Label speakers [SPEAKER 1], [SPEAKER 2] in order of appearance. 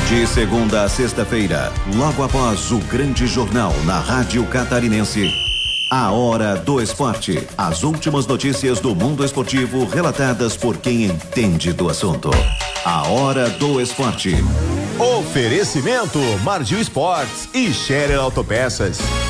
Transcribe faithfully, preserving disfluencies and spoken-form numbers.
[SPEAKER 1] De segunda a sexta-feira, logo após o grande jornal na Rádio Catarinense, a Hora do Esporte. As últimas notícias do mundo esportivo relatadas por quem entende do assunto. A Hora do Esporte.
[SPEAKER 2] Oferecimento Margil Esportes e Scherer Autopeças.